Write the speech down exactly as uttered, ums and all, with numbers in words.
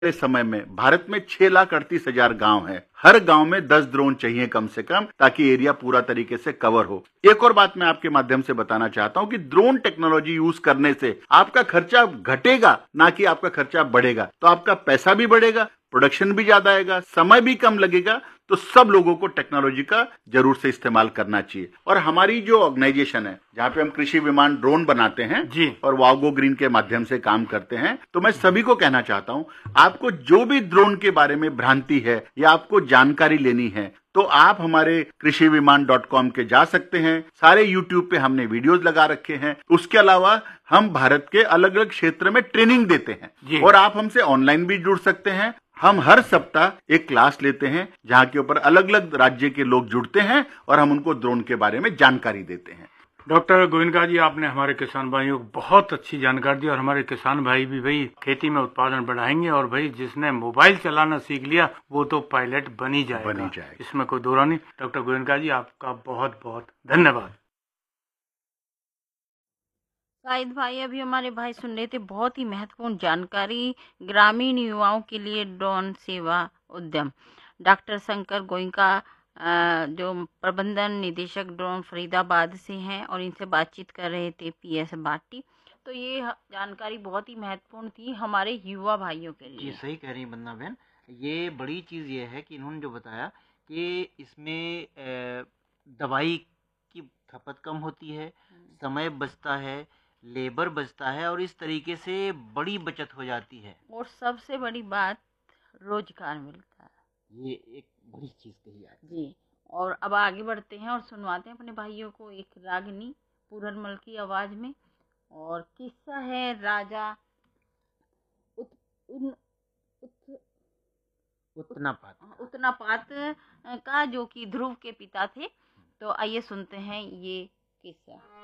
इस समय में भारत में छह लाख अड़तीस हजार गाँव है। हर गांव में दस ड्रोन चाहिए कम से कम, ताकि एरिया पूरा तरीके से कवर हो। एक और बात मैं आपके माध्यम से बताना चाहता हूं कि ड्रोन टेक्नोलॉजी यूज करने से आपका खर्चा घटेगा, ना कि आपका खर्चा बढ़ेगा। तो आपका पैसा भी बढ़ेगा, प्रोडक्शन भी ज्यादा आएगा, समय भी कम लगेगा। तो सब लोगों को टेक्नोलॉजी का जरूर से इस्तेमाल करना चाहिए। और हमारी जो ऑर्गेनाइजेशन है, जहां पे हम कृषि विमान ड्रोन बनाते हैं जी और वागो ग्रीन के माध्यम से काम करते हैं, तो मैं सभी को कहना चाहता हूं, आपको जो भी ड्रोन के बारे में भ्रांति है या आपको जानकारी लेनी है, तो आप हमारे कृषि विमान डॉट कॉम के जा सकते हैं। सारे यूट्यूब पे हमने वीडियोस लगा रखे हैं। उसके अलावा हम भारत के अलग अलग क्षेत्र में ट्रेनिंग देते हैं और आप हमसे ऑनलाइन भी जुड़ सकते हैं। हम हर सप्ताह एक क्लास लेते हैं, जहां के ऊपर अलग अलग राज्य के लोग जुड़ते हैं और हम उनको ड्रोन के बारे में जानकारी देते हैं। डॉक्टर गोयनका जी, आपने हमारे किसान भाइयों को बहुत अच्छी जानकारी दी और हमारे किसान भाई भी भाई खेती में उत्पादन बढ़ाएंगे। और भाई जिसने मोबाइल चलाना सीख लिया वो तो पायलट बन ही जाएगा, बन ही जाएगा। इसमें कोई दो राय नहीं। डॉक्टर गोयनका जी, आपका बहुत बहुत धन्यवाद। शाहिद भाई, अभी हमारे भाई सुन रहे थे बहुत ही महत्वपूर्ण जानकारी ग्रामीण युवाओं के लिए ड्रोन सेवा उद्यम। डॉक्टर शंकर गोयनका अ, जो प्रबंधन निदेशक ड्रोन फरीदाबाद से हैं और इनसे बातचीत कर रहे थे पी एस बाटी। तो ये ह- जानकारी बहुत ही महत्वपूर्ण थी हमारे युवा भाइयों के जी लिए। सही कह रही बन्ना बहन। ये बड़ी चीज़ ये है कि इन्होंने जो बताया कि इसमें अ, दवाई की खपत कम होती है, समय बचता है, लेबर बचता है और इस तरीके से बड़ी बचत हो जाती है। और सबसे बड़ी बात, रोजगार मिलता है। ये एक बड़ी चीज़ कही आप। जी। और अब आगे बढ़ते हैं और सुनवाते हैं अपने भाइयों को एक रागनी पूरनमल की आवाज में। और किस्सा है राजा उत, उन, उत, उतना पात उत्तनापात का, जो कि ध्रुव के पिता थे। तो आइए सुनते हैं ये किस्सा।